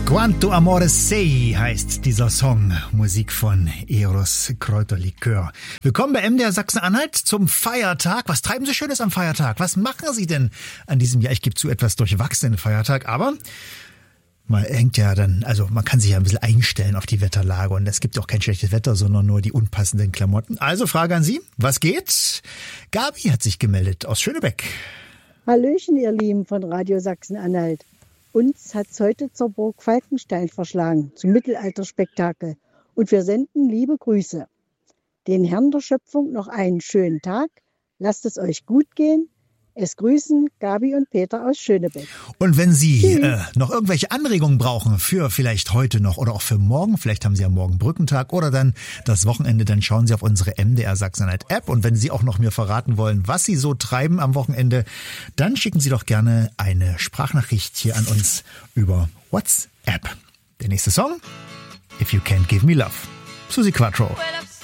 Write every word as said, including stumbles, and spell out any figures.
Quanto Amore Sei heißt dieser Song. Musik von Eros Kräuterlikör. Willkommen bei M D R Sachsen-Anhalt zum Feiertag. Was treiben Sie Schönes am Feiertag? Was machen Sie denn an diesem Jahr? Ich gebe zu, etwas durchwachsenen Feiertag, aber man hängt ja dann, also man kann sich ja ein bisschen einstellen auf die Wetterlage und es gibt auch kein schlechtes Wetter, sondern nur die unpassenden Klamotten. Also Frage an Sie, was geht? Gabi hat sich gemeldet aus Schönebeck. Hallöchen, ihr Lieben von Radio Sachsen-Anhalt. Uns hat's heute zur Burg Falkenstein verschlagen, zum Mittelalterspektakel. Und wir senden liebe Grüße. Den Herrn der Schöpfung noch einen schönen Tag. Lasst es euch gut gehen. Es grüßen Gabi und Peter aus Schönebeck. Und wenn Sie äh, noch irgendwelche Anregungen brauchen für vielleicht heute noch oder auch für morgen, vielleicht haben Sie ja morgen Brückentag oder dann das Wochenende, dann schauen Sie auf unsere M D R Sachsen-Anhalt App. Und wenn Sie auch noch mir verraten wollen, was Sie so treiben am Wochenende, dann schicken Sie doch gerne eine Sprachnachricht hier an uns über WhatsApp. Der nächste Song, If You Can't Give Me Love, Suzi Quatro.